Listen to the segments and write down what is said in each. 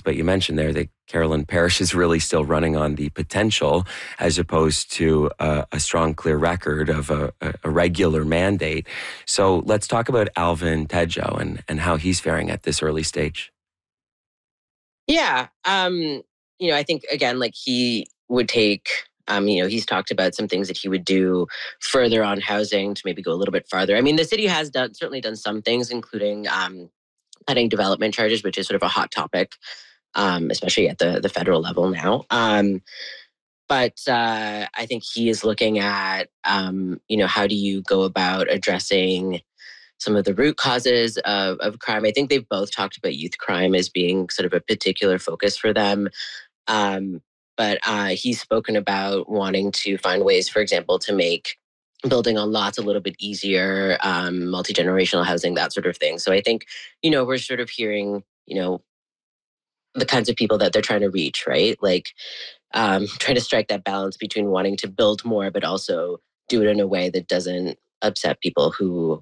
but you mentioned there that Carolyn Parrish is really still running on the potential as opposed to a strong, clear record of a regular mandate. So let's talk about Alvin Tedjo and how he's faring at this early stage. Yeah. I think, again, like he would take, he's talked about some things that he would do further on housing to maybe go a little bit farther. I mean, the city has certainly done some things, including cutting development charges, which is sort of a hot topic, especially at the federal level now. But I think he is looking at, how do you go about addressing some of the root causes of crime. I think they've both talked about youth crime as being sort of a particular focus for them. But he's spoken about wanting to find ways, for example, to make building on lots a little bit easier, multi-generational housing, that sort of thing. So I think, we're sort of hearing, the kinds of people that they're trying to reach, right? Like trying to strike that balance between wanting to build more, but also do it in a way that doesn't upset people who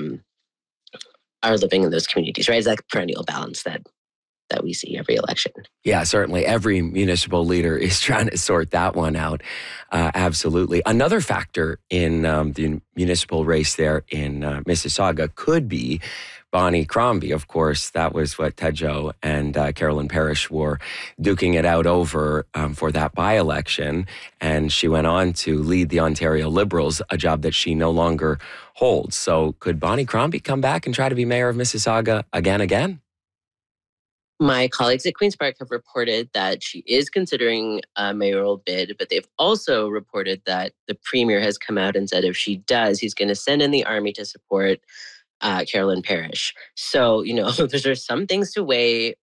are living in those communities, right? It's that perennial balance that we see every election. Yeah, certainly. Every municipal leader is trying to sort that one out. Absolutely. Another factor in the municipal race there in Mississauga could be Bonnie Crombie. Of course, that was what Tedjo and Carolyn Parrish were duking it out over for that by-election. And she went on to lead the Ontario Liberals, a job that she no longer holds. So could Bonnie Crombie come back and try to be mayor of Mississauga again? My colleagues at Queen's Park have reported that she is considering a mayoral bid, but they've also reported that the premier has come out and said if she does, he's going to send in the army to support Carolyn Parrish. So, there's some things to weigh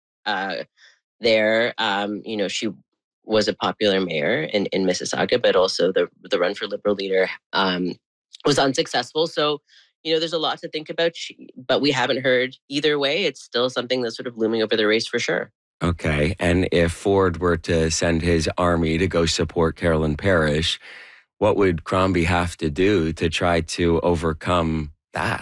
there. She was a popular mayor in Mississauga, but also the run for Liberal leader was unsuccessful. So, there's a lot to think about, but we haven't heard either way. It's still something that's sort of looming over the race for sure. Okay. And if Ford were to send his army to go support Carolyn Parrish, what would Crombie have to do to try to overcome that?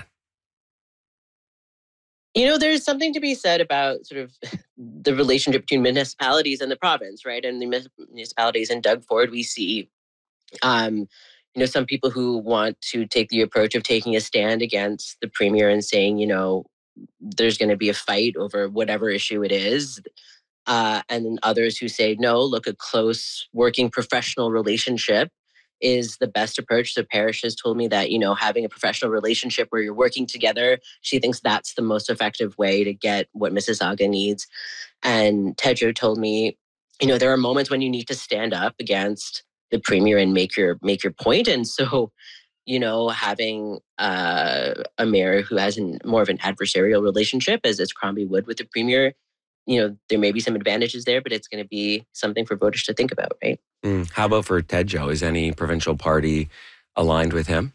There's something to be said about sort of the relationship between municipalities and the province, right? And the municipalities and Doug Ford, we see some people who want to take the approach of taking a stand against the premier and saying, there's going to be a fight over whatever issue it is. And then others who say, no, look, a close working professional relationship is the best approach. So Parrish has told me that, having a professional relationship where you're working together, she thinks that's the most effective way to get what Mississauga needs. And Tedjo told me, there are moments when you need to stand up against the premier and make your point. And so, having a mayor who has more of an adversarial relationship as Crombie would with the premier, there may be some advantages there, but it's going to be something for voters to think about, right? How about for Tedjo? Is any provincial party aligned with him?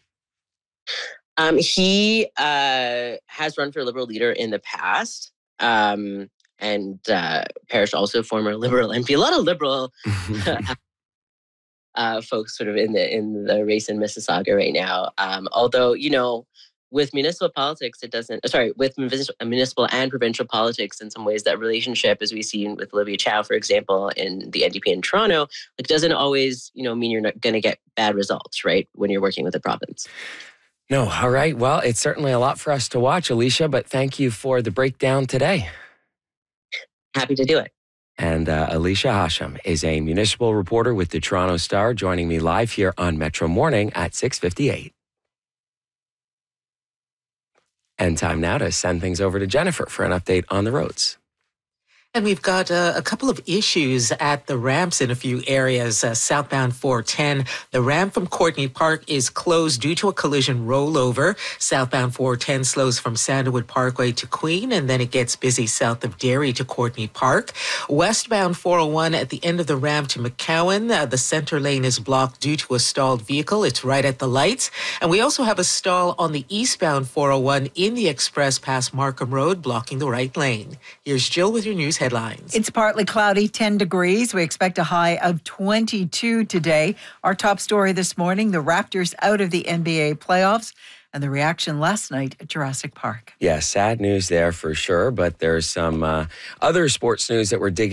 He has run for Liberal leader in the past. And Parrish, also former Liberal MP. A lot of Liberal folks sort of in the race in Mississauga right now. Although, with municipal politics, with municipal and provincial politics, in some ways, that relationship, as we've seen with Olivia Chow, for example, in the NDP in Toronto, doesn't always, mean you're not going to get bad results, right, when you're working with the province. No. All right. Well, it's certainly a lot for us to watch, Alicia, but thank you for the breakdown today. Happy to do it. And Alicia Hasham is a municipal reporter with the Toronto Star, joining me live here on Metro Morning at 6:58. And time now to send things over to Jennifer for an update on the roads. And we've got a couple of issues at the ramps in a few areas. Southbound 410, the ramp from Courtney Park is closed due to a collision rollover. Southbound 410 slows from Sandalwood Parkway to Queen, and then it gets busy south of Derry to Courtney Park. Westbound 401 at the end of the ramp to McCowan, the center lane is blocked due to a stalled vehicle. It's right at the lights. And we also have a stall on the eastbound 401 in the express past Markham Road, blocking the right lane. Here's Jill with your news headlines. It's partly cloudy, 10 degrees. We expect a high of 22 today. Our top story this morning, the Raptors out of the NBA playoffs and the reaction last night at Jurassic Park. Yeah, sad news there for sure, but there's some other sports news that we're digging